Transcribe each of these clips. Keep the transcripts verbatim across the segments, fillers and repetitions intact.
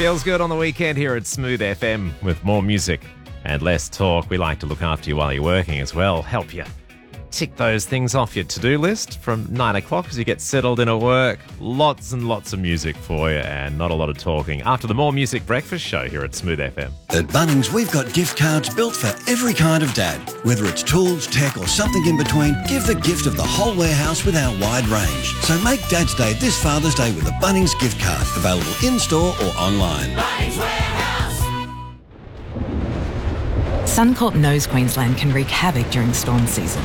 Feels good on the weekend here at Smooth F M with more music and less talk. We like to look after you while you're working as well, help you tick those things off your to-do list from nine o'clock as you get settled into work. Lots and lots of music for you and not a lot of talking after the More Music Breakfast Show here at Smooth F M. At Bunnings, we've got gift cards built for every kind of dad. Whether it's tools, tech or something in between, give the gift of the whole warehouse with our wide range. So make Dad's Day this Father's Day with a Bunnings gift card, available in-store or online. Bunnings Warehouse. Suncorp knows Queensland can wreak havoc during storm season.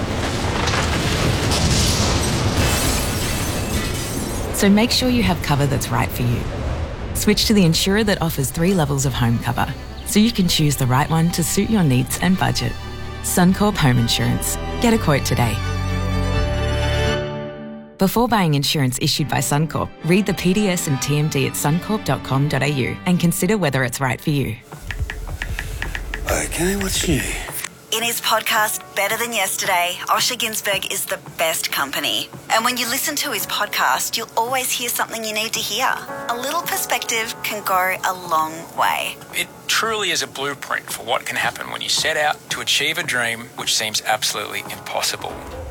So make sure you have cover that's right for you. Switch to the insurer that offers three levels of home cover, so you can choose the right one to suit your needs and budget. Suncorp Home Insurance. Get a quote today. Before buying insurance issued by Suncorp, read the P D S and T M D at suncorp dot com dot a u and consider whether it's right for you. Okay, what's new? In his podcast, Better Than Yesterday, Osher Ginsberg is the best company. And when you listen to his podcast, you'll always hear something you need to hear. A little perspective can go a long way. It truly is a blueprint for what can happen when you set out to achieve a dream which seems absolutely impossible.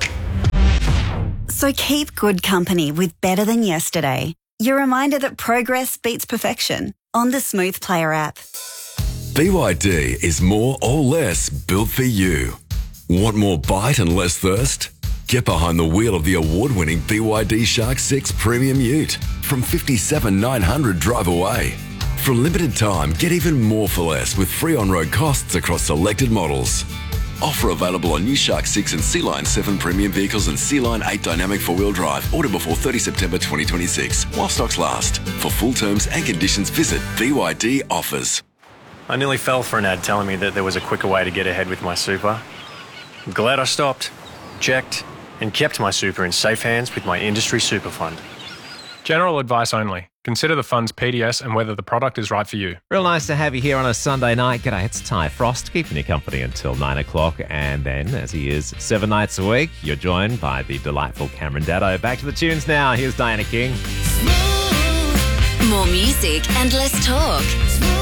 So keep good company with Better Than Yesterday. Your reminder that progress beats perfection on the Smooth Player app. B Y D is more or less built for you. Want more bite and less thirst? Get behind the wheel of the award-winning B Y D Shark six Premium Ute from fifty-seven thousand nine hundred drive away. For a limited time, get even more for less with free on-road costs across selected models. Offer available on new Shark six and Sea Line seven premium vehicles and Sea Line eight dynamic four-wheel drive. Order before thirtieth September twenty twenty-six while stocks last. For full terms and conditions, visit B Y D Offers. I nearly fell for an ad telling me that there was a quicker way to get ahead with my super. I'm glad I stopped, checked, and kept my super in safe hands with my industry super fund. General advice only. Consider the fund's P D S and whether the product is right for you. Real nice to have you here on a Sunday night. G'day, it's Ty Frost, keeping you company until nine o'clock. And then, as he is seven nights a week, you're joined by the delightful Cameron Daddo. Back to the tunes now. Here's Diana King. More music and less talk.